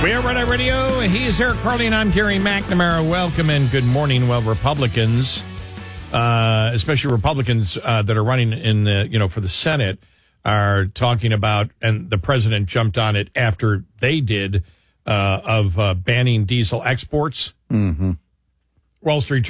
We are Red Eye Radio. He's Eric Carly, and I'm Gary McNamara. Welcome and good morning. Well, Republicans, especially Republicans that are running in the, for the Senate, are talking about, and the president jumped on it after they did, of banning diesel exports. Mm-hmm. Wall Street